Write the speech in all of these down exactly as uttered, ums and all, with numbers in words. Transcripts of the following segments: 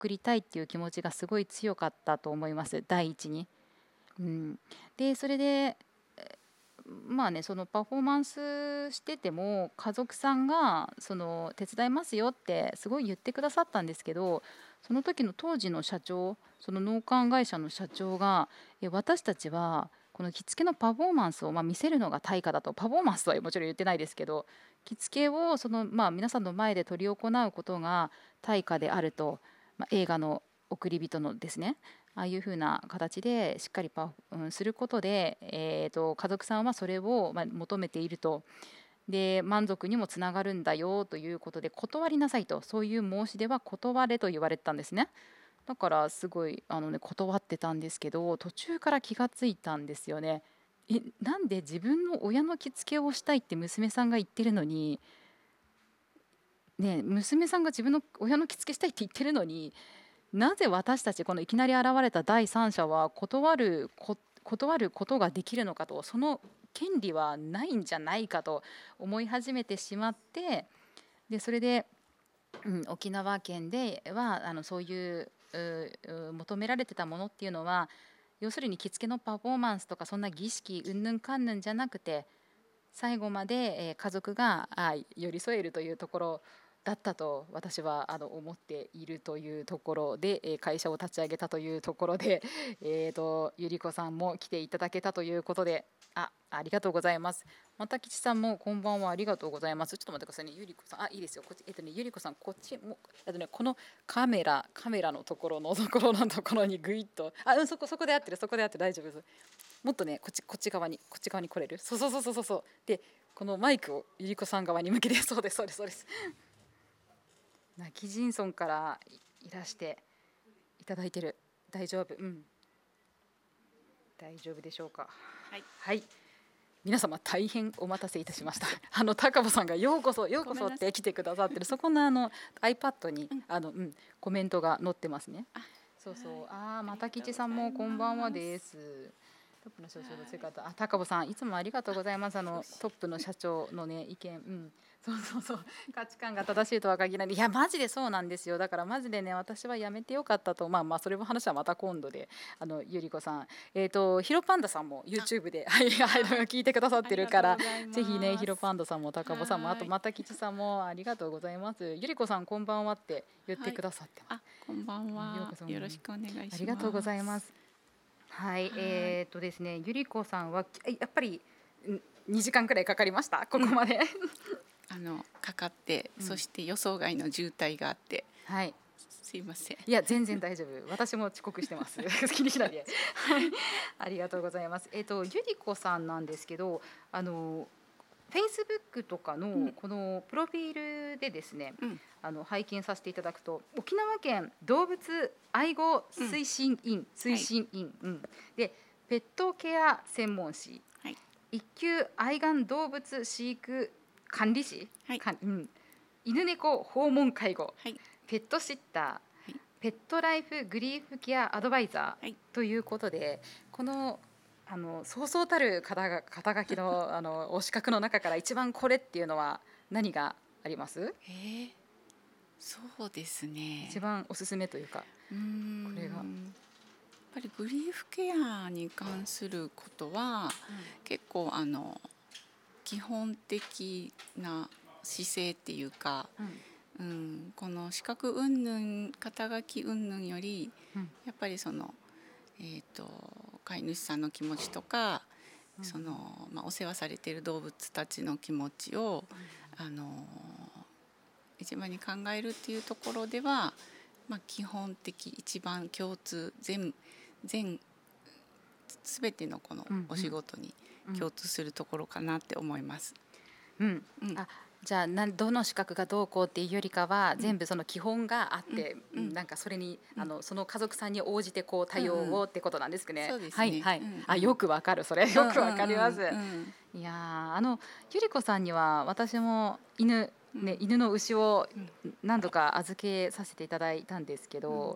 送りたいっていう気持ちがすごい強かったと思います、第一に。うん、でそれでまあね、そのパフォーマンスしてても家族さんがその手伝いますよってすごい言ってくださったんですけど、その時の当時の社長、その農幹会社の社長がえ私たちはこの着付けのパフォーマンスをまあ見せるのが対価だと、パフォーマンスとはもちろん言ってないですけど、着付けをそのまあ皆さんの前で執り行うことが対価であると、まあ、映画の送り人のですね、ああいうふうな形でしっかりパフ、うん、することで、えーと、家族さんはそれを、まあ、求めていると。で満足にもつながるんだよということで断りなさいと、そういう申し出は断れと言われてたんですね。だからすごいあの、ね、断ってたんですけど、途中から気がついたんですよね。えなんで自分の親の着付けをしたいって娘さんが言ってるのに、ね、娘さんが自分の親の着付けしたいって言ってるのに、なぜ私たちこのいきなり現れた第三者は断るこ断ることができるのかと、その権利はないんじゃないかと思い始めてしまって、でそれで、うん、沖縄県ではあのそういううう求められてたものっていうのは、要するに着付けのパフォーマンスとかそんな儀式うんぬんかんぬんじゃなくて、最後まで、えー家族があ寄り添えるというところだったと私はあの思っているというところで、えー会社を立ち上げたというところで、えーとゆりこさんも来ていただけたということで、あありがとうございます。また吉さんもこんばんは、ありがとうございます。ちょっと待ってくださいね、ゆりこさん。あ、いいですよ。こっち、えっとね、ゆりこさん、こっちも、えっとね、このカメラ、カメラのところのところのところにぐいっと、あ、うん、そこ、そこで合ってる、そこで合ってる、大丈夫です。もっとね、こっち、こっち側に、こっち側に来れる。そうそうそうそうそう。で、このマイクをゆりこさん側に向けて、そうです、そうです、そうです。泣き人村からいらしていただいてる。大丈夫、うん。大丈夫でしょうか。 はい、 はい。皆様大変お待たせいたしました。あの高保さんがようこそようこそって来てくださってる、そこのあの iPad に、うん、あの、うん、コメントが載ってますね。あ、そうそう。ああ、また吉さんもこんばんはです。トップの社長の姿、あ、高保さんいつもありがとうございます。あのトップの社長のね意見、うん、そうそうそう、価値観が正しいとは限らない。いやマジでそうなんですよ。だからマジでね、私はやめてよかったと。まあまあそれも話はまた今度で、あのゆりこさん、えっ、ー、とヒロパンダさんも YouTube ではいはい聞いてくださってるから、ぜひねヒロパンダさんも高保さんも、あとまた吉さんもありがとうございます。ゆりこさんこんばんはって言ってくださってます。 はい、あ、こんばんは。よろしくお願いします。 ありがとうございます。はい、はい、えー、っとですね、ゆりこさんはやっぱりにじかんくらいかかりました、ここまで。 あのかかって、うん、そして予想外の渋滞があって、 はい、 すいません。 いや全然大丈夫。私も遅刻してます。気にしないで。はい、ありがとうございます。えー、っとゆりこさんなんですけど、あのフェイスブックとかのこのプロフィールでですね、うん、あの拝見させていただくと、沖縄県動物愛護推進員、うん、推進員、はい、うん、でペットケア専門士、はい、一級愛玩動物飼育管理士、はい、うん、犬猫訪問介護、はい、ペットシッター、はい、ペットライフグリーフケアアドバイザー、はい、ということで、このあのそうそうたる肩が肩書きのあのお資格の中から一番これっていうのは何があります？ えー、そうですね。 一番おすすめというか、 うーん、これがやっぱりグリーフケアに関することは、うん、結構あの基本的な姿勢っていうか、うんうん、この資格云々肩書き云々より、うん、やっぱりそのえーと飼い主さんの気持ちとか、うん、そのまあ、お世話されている動物たちの気持ちを、うん、あの一番に考えるっていうところでは、まあ、基本的一番共通全全全てのこのお仕事に共通するところかなって思います。 うんうん、あ、じゃあなどの資格がどうこうっていうよりかは、うん、全部その基本があって、うんうん、なんかそれに、うん、あのその家族さんに応じてこう対応をってことなんですね。 そうですね。 はいはい。 うんうん、 あ、よくわかる、それよくわかります。うんうんうん、いやあのゆりこさんには私も犬ね、うん、犬の牛を何度か預けさせていただいたんですけど、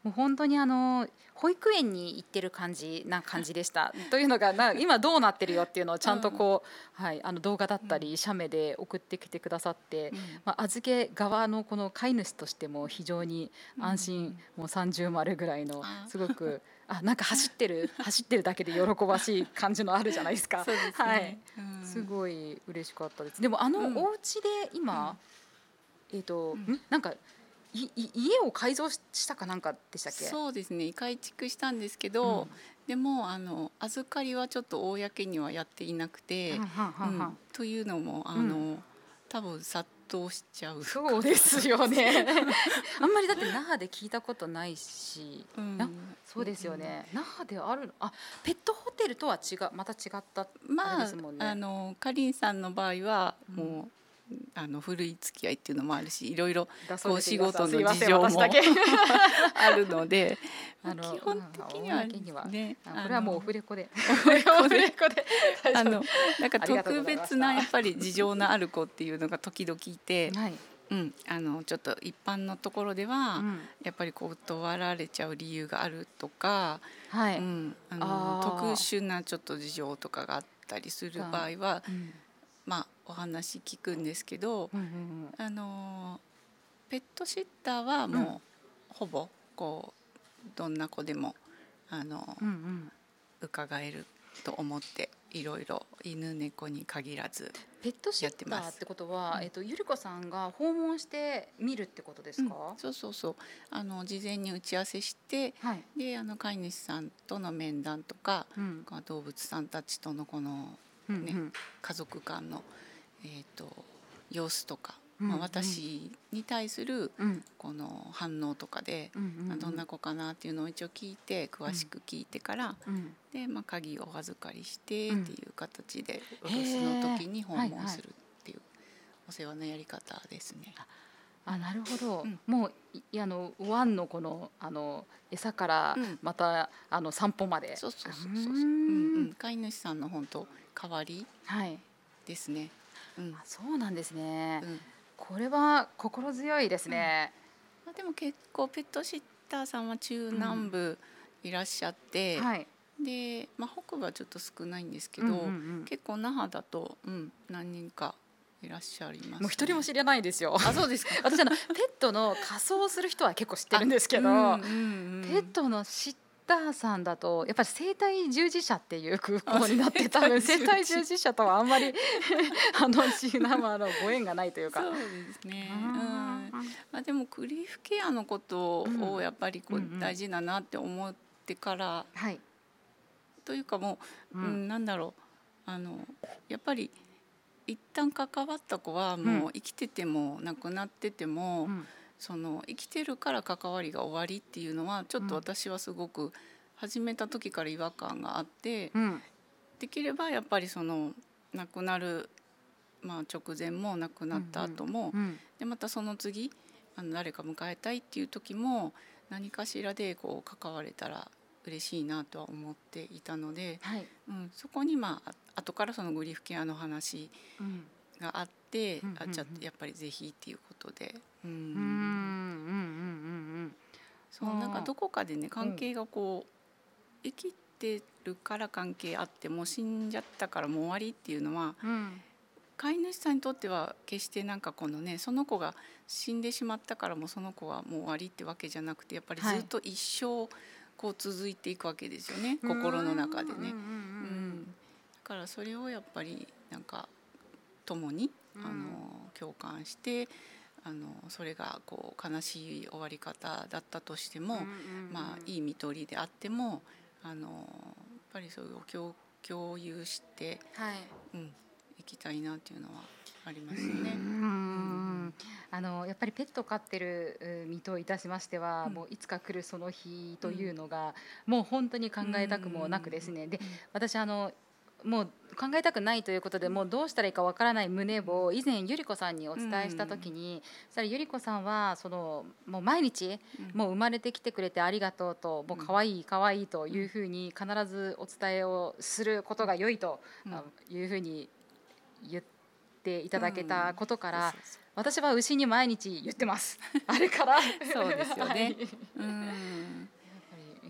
もう本当にあの保育園に行ってる感じな感じでしたというのがな今どうなってるよっていうのをちゃんとこう、はい、あの動画だったり写メで送ってきてくださって、 うんまあ、預け側のこの飼い主としても非常に安心、もうさんじゅう丸ぐらいのあすごくあなんか走ってる走ってるだけで喜ばしい感じのあるじゃないですか。 そうですね、 はいうんすごい嬉しかったです。でもあのうんお家で今、えっ、と、 うんんなんかいい家を改造ししたかなんかでしたっけ？ そうですね、改築したんですけど、 うんでもあの預かりはちょっと公にはやっていなくて、 はんはんはんはんうん、というのもあの、 うん多分殺到しちゃうそうですよねあんまりだって那覇で聞いたことないし、 うんなそうですよね、那覇であるのあペットホテルとは違うまた違ったあれまあですもんね。 あのかりんさんの場合はうんもう、あの古い付き合いっていうのもあるし、いろいろだこう仕皆さ事のんすいません事情も私だけあるのであの基本的にはうん公にはね、 あこれはもうオフレレコでフレコでオフレコで大あ丈夫のなんかありがとうご特ざいました別なやっぱり事情のある子っていうのが時々いて、 はい、 うん、あのちょっと一般のところでは、 うんやっぱり断られちゃう理由があるとか、 はい、 うん、あのあー特殊なちょっと事情とかがあったりする場合は、 うんまあお話聞くんですけど、 うんうんあのペットシッターはもう、ほぼこうどんな子でもあの、 うんうん伺えると思っていろいろ犬猫に限らず。 ペットシッターってことは、えっと、ゆりこさんが訪問して見るってことですか？ うん、そうそうそう、あの事前に打ち合わせして、 はい、 であの飼い主さんとの面談とか、 うん動物さんたちとのこの、ねうんうん家族間の、えー、と様子とか、 うんまあ、私に対するうんこの反応とかで、 うんうんうんどんな子かなっていうのを一応聞いて詳しく聞いてから、 うんで、まあ、鍵をお預かりしてうんっていう形で、お留守の時に訪へー問するっていうお世話のやり方ですね。 あなるほど、 うんもういあのワンのこのあの餌からうんまた、あの散歩までそうそうそうそう、 うーんうんうん、飼い主さんの本当代わりはいですね。うんあそうなんですね、 うん、 これは心強いですね、 まあ、でも結構ペットシッターさんは中南部いらっしゃって、 はいで、まあ、北部はちょっと少ないんですけど、 うんうんうん結構那覇だと、うん、何人かいらっしゃいます、ね、 もう一人も知らないですよあ、そうですか私あのペットの仮装をする人は結構知ってるんですけど、 うんうんうん、 ペットのシッターさんだとやっぱり生体従事者っていう空港になって多分生体従事者とはあんまりあのシナマのご縁がないというか。 そうですね、うんあまあ、でもグリーフケアのことをやっぱりこうんうんううん大事だなって思ってからーはい、 というかもう、 ううんん、なんだろう、あのやっぱり一旦関わった子はもう生きてても亡くなってても、 うんその生きてるから関わりが終わりっていうのはちょっと私はすごく始めた時から違和感があって、 うんできればやっぱりその亡くなる、まあ、直前も亡くなった後も、 うんでまたその次あの誰か迎えたいっていう時も何かしらでこう関われたら嬉しいなとは思っていたので、 はいうん、そこにまああ後からそのグリーフケアの話うんがあって、 うんうんうんあじゃあやっぱりぜひっていうことで、うんうんうんうんうんそうなんかどこかでね関係がこう生きてるから関係あってもう死んじゃったからもう終わりっていうのはうんうん飼い主さんにとっては決してなんかこのねその子が死んでしまったからもうその子はもう終わりってわけじゃなくてやっぱりずっと一生こう続いていくわけですよね、心の中でね。 うんうんうんうんだからそれをやっぱりなんか共にうんあの共感してあのそれがこう悲しい終わり方だったとしても、 うんうんうんまあいい看取りであってもあのやっぱりそれを共共有して、 はいうん、いきたいなっていうのはありますようね。 んあのやっぱりペット飼ってるう身といたしましては、 うんもういつか来るその日というのが、もう本当に考えたくもなくですね、で私あのもう考えたくないということでもうどうしたらいいかわからない旨を以前ゆりこさんにお伝えした時に、そしたらゆりこさんはそのもう毎日うんもう生まれてきてくれてありがとうともう可愛い可愛いというふうに必ずお伝えをすることが良いとうんあいうふうに言っていただけたことから、 そうそう私は牛に毎日言ってます。あれからそうですよねはいうん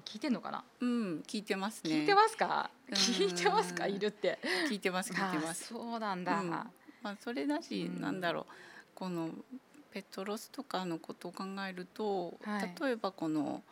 聞いてんのかな。 うん聞いてますね。 聞いてますか。 うん聞いてますか。いるって。 聞いてます聞いてます。 そうなんだ。 うんまあ、それだし、 うん、 なんだろうこのペットロスとかのことを考えると、 はい、 例えばこの